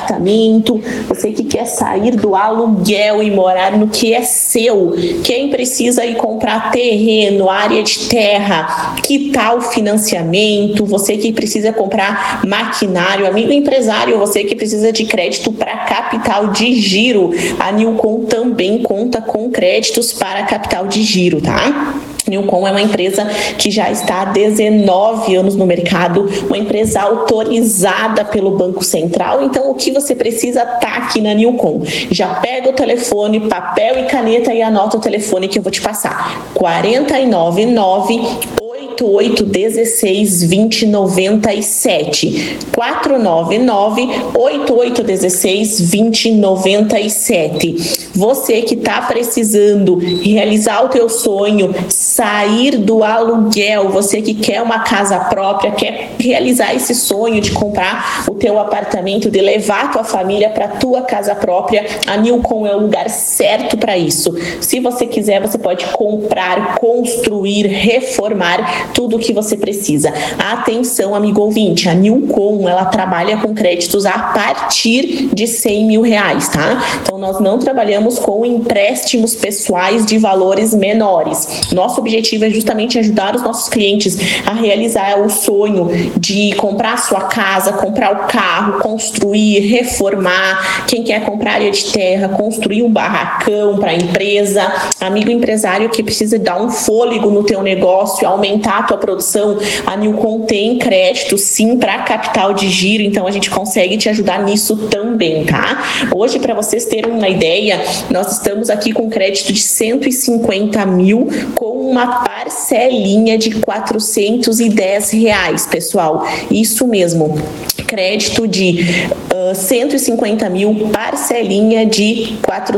apartamento, você que quer sair do aluguel e morar no que é seu, quem precisa ir comprar terreno, área de terra, quitar o financiamento, você que precisa comprar maquinário, amigo empresário, você que precisa de crédito para capital de giro, a Newcom também conta com créditos para capital de giro, tá? Newcom é uma empresa que já está há 19 anos no mercado, uma empresa autorizada pelo Banco Central, então o que você precisa tá aqui na Newcom. Já pega o telefone, papel e caneta e anota o telefone que eu vou te passar. 499 8816 2097 499 8816 2097. Você que está precisando realizar o teu sonho, sair do aluguel, você que quer uma casa própria, quer realizar esse sonho de comprar o teu apartamento, de levar a tua família para a tua casa própria, a Newcom é o lugar certo para isso. Se você quiser, você pode comprar, construir, reformar, tudo o que você precisa. Atenção, amigo ouvinte, a Newcom, ela trabalha com créditos a partir de R$100 mil, tá? Então, nós não trabalhamos com empréstimos pessoais de valores menores. Nosso objetivo é justamente ajudar os nossos clientes a realizar o sonho de comprar a sua casa, comprar o carro, construir, reformar. Quem quer comprar área de terra, construir um barracão para a empresa, amigo empresário que precisa dar um fôlego no teu negócio, aumentar a tua produção, a Newcom tem crédito sim para capital de giro, então a gente consegue te ajudar nisso também, tá? Hoje, para vocês terem uma ideia, nós estamos aqui com crédito de 150 mil com uma parcelinha de R$410, pessoal. Isso mesmo, crédito de 150 mil, parcelinha de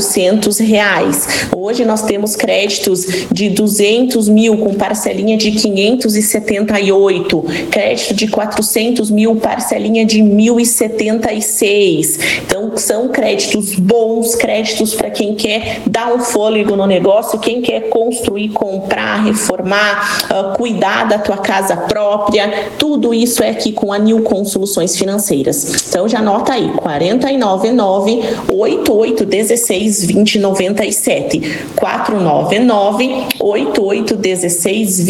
R$400. Hoje nós temos créditos de 200 mil com parcelinha de 578, crédito de 400 mil, parcelinha de 1.076. Então são créditos bons, créditos para quem quer dar um fôlego no negócio, quem quer construir, comprar, reformar, cuidar da tua casa própria. Tudo isso é aqui com a Newcom Soluções Financeiras. Então já anota aí, 499 8816 2097 499 8816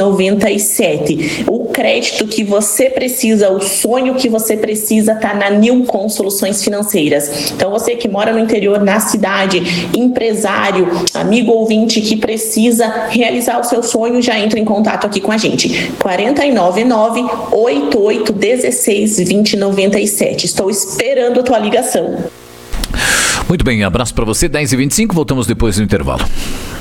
2097. O crédito que você precisa, o sonho que você precisa tá na Newcom Soluções Financeiras. Então você que mora no interior, na cidade, empresário, amigo ouvinte que precisa realizar o seu sonho, já entra em contato aqui com a gente. 499 8816 2097. Estou esperando a tua ligação. Muito bem, abraço para você, 10h25, voltamos depois do intervalo.